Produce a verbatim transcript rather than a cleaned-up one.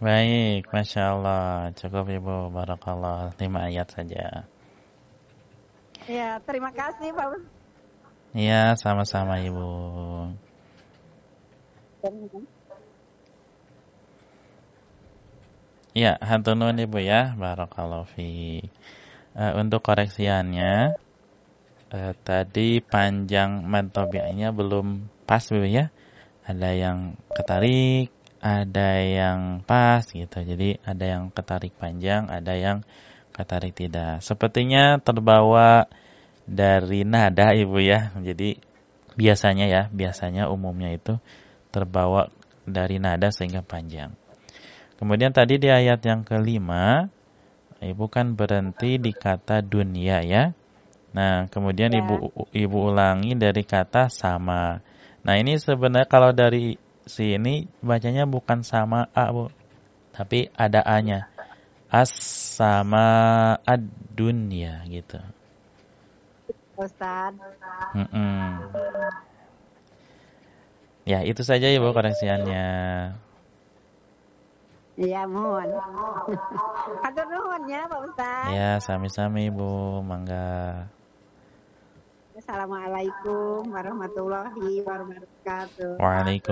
Baik, Masya Allah. Cukup Ibu, Barakallah. Lima ayat saja. Ya, terima kasih Pak Ustaz. Iya, sama-sama Ibu. Iya, hatur nuhun Ibu ya. Barakallahu fi. Eh, untuk koreksiannya, eh, tadi panjang mad tabi'iynya belum pas Bu ya. Ada yang ketarik, ada yang pas gitu. Jadi ada yang ketarik panjang, ada yang ketarik tidak. Sepertinya terbawa dari nada Ibu ya. Jadi biasanya ya, biasanya umumnya itu terbawa dari nada sehingga panjang. Kemudian tadi di ayat yang kelima, Ibu kan berhenti di kata dunia ya. Nah, kemudian Ya, Ibu Ibu ulangi dari kata sama. Nah, ini sebenarnya kalau dari sini bacanya bukan sama A, Bu, tapi ada A-nya. As sama ad-dunya gitu. Ustaz. Mm-mm. Ya, itu saja Ibu Baik. koreksiannya. Iya, mohon. Hatur nuhun ya Pak Ustaz. Ya, sami-sami Ibu, mangga. Assalamualaikum warahmatullahi wabarakatuh. Waalaikumsalam